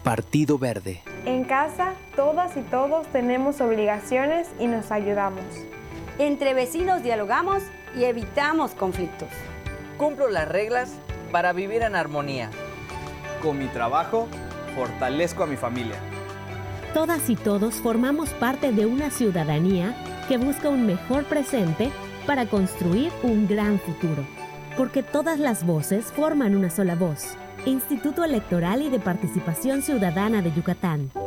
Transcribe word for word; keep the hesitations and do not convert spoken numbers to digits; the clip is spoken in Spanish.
Partido Verde. En casa, todas y todos tenemos obligaciones y nos ayudamos. Entre vecinos dialogamos y evitamos conflictos. Cumplo las reglas para vivir en armonía. Con mi trabajo, fortalezco a mi familia. Todas y todos formamos parte de una ciudadanía que busca un mejor presente para construir un gran futuro. Porque todas las voces forman una sola voz. Instituto Electoral y de Participación Ciudadana de Yucatán.